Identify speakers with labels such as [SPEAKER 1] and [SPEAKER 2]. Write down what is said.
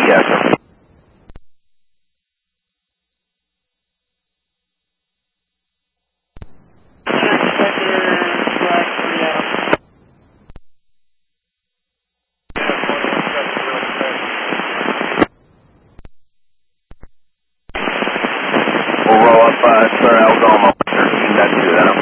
[SPEAKER 1] Yes, sir. We'll roll up, sir, Algoma, 13.2, then